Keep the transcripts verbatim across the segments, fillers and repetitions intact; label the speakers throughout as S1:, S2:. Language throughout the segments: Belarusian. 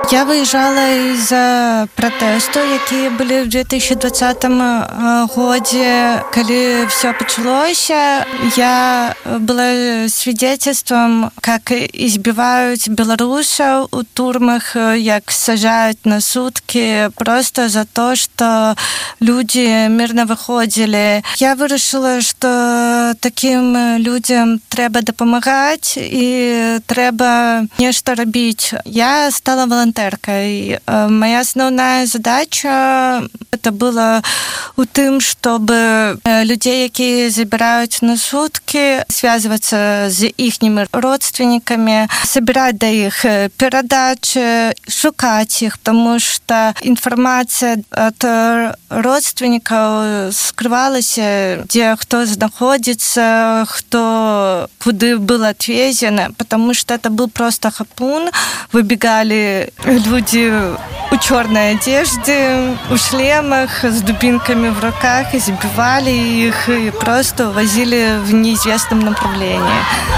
S1: Я выезжала из-за пратэсту, якія былі ў две тысячи двадцатым годзе. Калі все пачалося, я была свидетельством, как избивают белорусов у турмах, як сажают на сутки просто за то, что люди мирно выходили. Я вырашила, что таким людям треба дапамагаць и треба нешта рабіць. Я стала волонтеркой. Моя основная задача это было у тым, чтобы людей, якія забирают на сутки, связываться с ихними родственниками, собирать до их передачи, шукать их, потому что информация от родственников скрывалась, где кто находится, кто куда был отвезен, потому что это был просто хапун. Выбегали люди у черной одежды, у шлемах, с дубинками в руках, избивали их и просто увозили в неизвестном направлении.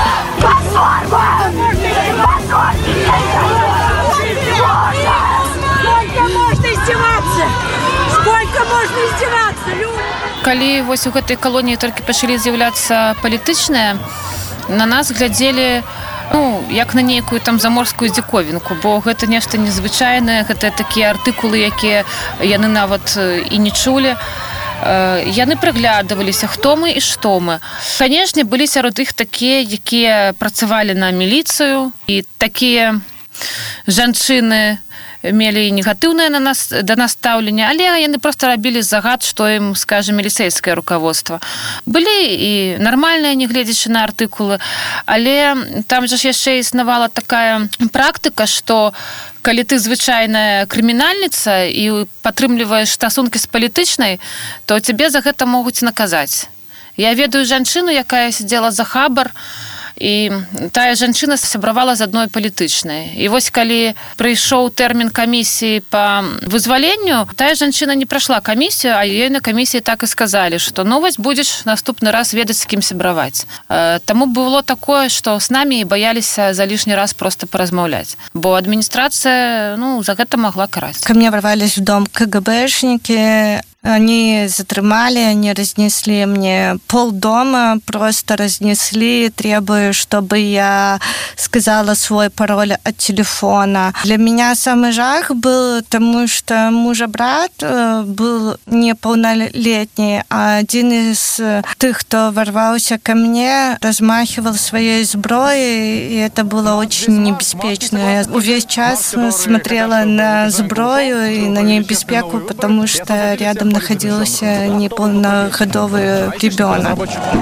S2: Сколько можно издеваться? Сколько можно издеваться, люди?
S3: Калі вось у гэтай калоніі толькі пачалі з'яўляцца палітычныя, на нас глядзелі ну, як на нейкую там заморскую дзіковінку, бо гэта нешта незвычайнае, гэта такія артыкулы, якія яны нават і не чулі. Яны прыглядываліся, хто мы і што мы. Канешне, былі сярод іх такія, якія працавалі на міліцыю, і такія жанчыны мелі негатыўнае на нас да нас стаўленне, але яны проста рабілі загад, што ім скажа міліцэйскае руководство. Былі і нармальныя, не гледзячы на артыкулы, але там жа ж яшчэ існавала такая практыка, што калі ты звычайная крымінальніца і падтрымліваеш стасункі з палітычнай, то цябе за гэта могуць наказаць. Я ведаю жанчыну, якая сидзела за хабар, і тая жанчына сябравала з адной палітычнай. І вось калі прыйшоў тэрмін камісіі па вызваленню, тая жанчына не прайшла камісію, а ёй на камісіі так і сказалі, што ну вось будзеш наступны раз ведаць, з кім сябраваць. Таму было такое, што з намі і баяліся за лішні раз проста паразмаўляць. Бо адміністрацыя ну, за гэта магла караць.
S1: Ко мне ворвались в дом КГБшники. Они затрымали, они разнесли мне полдома, просто разнесли, требуя, чтобы я сказала свой пароль от телефона. Для меня самый жах был, потому что мужа-брат был неполнолетний, а один из тех, кто ворвался ко мне, размахивал своей зброей, и это было очень небеспечно. Я весь час смотрела на зброю и на небезпеку, потому что рядом находился неполногодовый ребенок.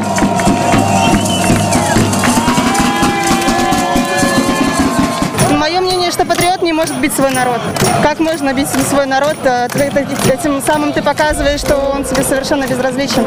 S4: Мое мнение, что патриот не может бить свой народ. Как можно бить свой народ? Этим самым ты показываешь, что он тебе совершенно безразличен.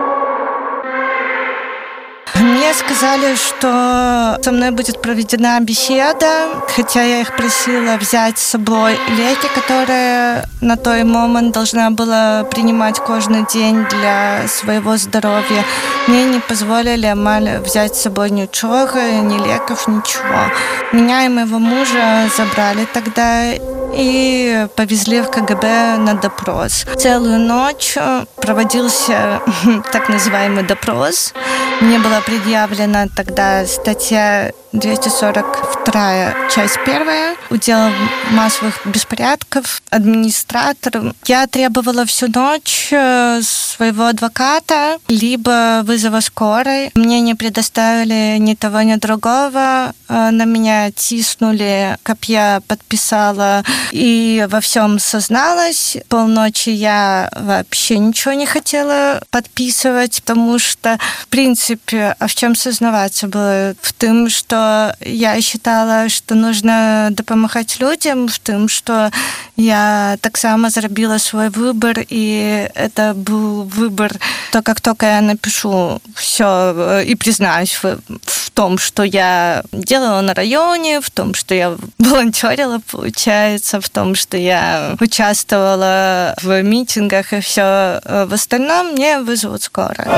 S1: Мне сказали, что со мной будет проведена беседа, хотя я их просила взять с собой леки, которые на той момент должна была принимать каждый день для своего здоровья. Мне не позволили взять с собой ничего, ни леков, ничего. Меня и моего мужа забрали тогда и повезли в КГБ на допрос. Целую ночь проводился так называемый допрос. Мне была предъявлена тогда статья двести сорок вторая, часть первая, удел массовых беспорядков, администратор. Я требовала всю ночь своего адвоката, либо вызова скорой. Мне не предоставили ни того, ни другого. На меня тиснули, как я подписала и во всем созналась. Полночи я вообще ничего не хотела подписывать, потому что, в принципе, а в чем сознаваться было? В том, что я считала, что нужно дапамагаць людям, в том, что я так само зрабила свой выбор, и это был выбор, то как только я напишу все и признаюсь в, в том, что я делала на районе, в том, что я волонтерила, получается, в том, что я участвовала в митингах и все в остальном, мне вызовут скорую.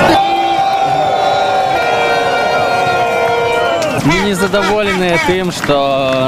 S5: Мы не задоволены тем, что